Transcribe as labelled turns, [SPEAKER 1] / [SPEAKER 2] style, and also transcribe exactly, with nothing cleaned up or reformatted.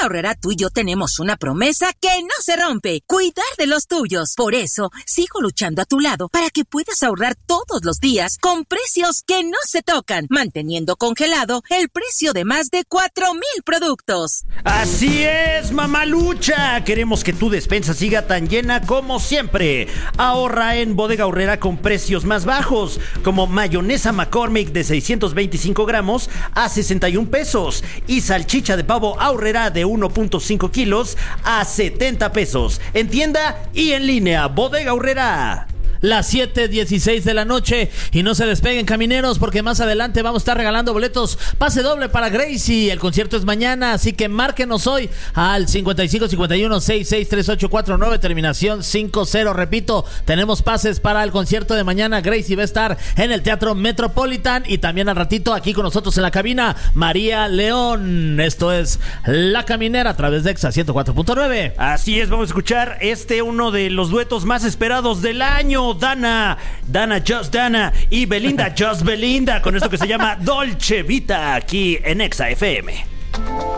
[SPEAKER 1] Aurrerá, tú y yo tenemos una promesa que no se rompe: cuidar de los tuyos. Por eso, sigo luchando a tu lado para que puedas ahorrar todos los días con precios que no se tocan, manteniendo congelado el precio de más de cuatro mil productos.
[SPEAKER 2] Así es, mamalucha. Queremos que tu despensa siga tan llena como siempre. Ahorra en Bodega Aurrerá con precios más bajos, como mayonesa McCormick de seiscientos veinticinco gramos a sesenta y un pesos y salchicha de pavo Aurrerá de uno punto cinco kilos a setenta pesos. En tienda y en línea, Bodega Aurrerá.
[SPEAKER 3] Las siete dieciséis de la noche y no se despeguen, camineros, porque más adelante vamos a estar regalando boletos pase doble para Gracie. El concierto es mañana, así que márquenos hoy al cincuenta y cinco cincuenta y uno sesenta y seis treinta y ocho cuarenta y nueve, terminación cincuenta. Repito, tenemos pases para el concierto de mañana. Gracie va a estar en el Teatro Metropolitan y también al ratito aquí con nosotros en la cabina María León. Esto es La Caminera a través de Exa ciento cuatro punto nueve.
[SPEAKER 2] Así es, vamos a escuchar este uno de los duetos más esperados del año. Dana, Dana Just Dana y Belinda Just Belinda, con esto que se llama Dolce Vita, aquí en Exa F M.